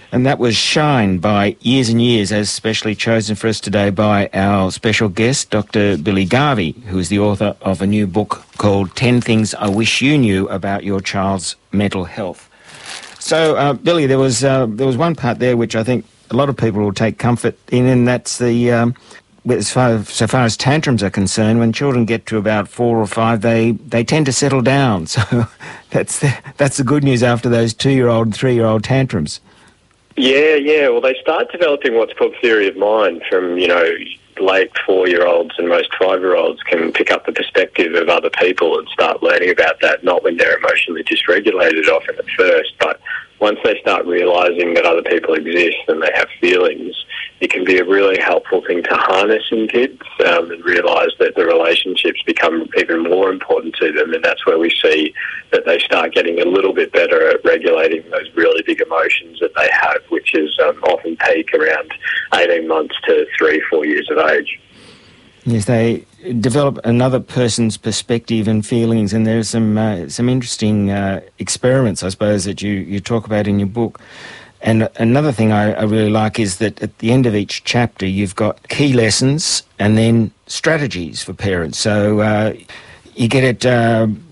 And that was Shine by Years and Years, as specially chosen for us today by our special guest, Dr. Billy Garvey, who is the author of a new book called 10 Things I Wish You Knew About Your Child's Mental Health. So, Billy, there was one part there which I think a lot of people will take comfort in, and that's the so far as tantrums are concerned, when children get to about 4 or 5, they tend to settle down. So that's the good news after those 2-year-old, 3-year-old tantrums. Yeah. Well, they start developing what's called theory of mind from, late 4-year-olds, and most 5-year-olds can pick up the perspective of other people and start learning about that, not when they're emotionally dysregulated often at first, but once they start realising that other people exist and they have feelings, it can be a really helpful thing to harness in kids and realise that the relationships become even more important to them, and that's where we see that they start getting a little bit better at regulating those really big emotions that they have, which is often peak around 18 months to 3-4 years of age. Yes, they develop another person's perspective and feelings, and there's some interesting experiments, I suppose, that you talk about in your book. And another thing I really like is that at the end of each chapter you've got key lessons and then strategies for parents. So you get it